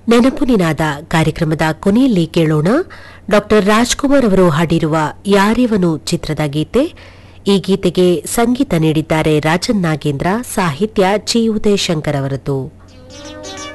ನೆನಪು ನಿನಾದ ಕಾರ್ಯಕ್ರಮದ ಕೊನೆಯಲ್ಲಿ ಕೇಳೋಣ ಡಾಕ್ಟರ್ ರಾಜ್ಕುಮಾರ್ ಅವರು ಹಾಡಿರುವ ಯಾರಿವನು ಚಿತ್ರದ ಗೀತೆ. ಈ ಗೀತೆಗೆ ಸಂಗೀತ ನೀಡಿದ್ದಾರೆ ರಾಜನ್ ನಾಗೇಂದ್ರ, ಸಾಹಿತ್ಯ ಜಿ ಉದಯಶಂಕರ್ ಅವರದ್ದು.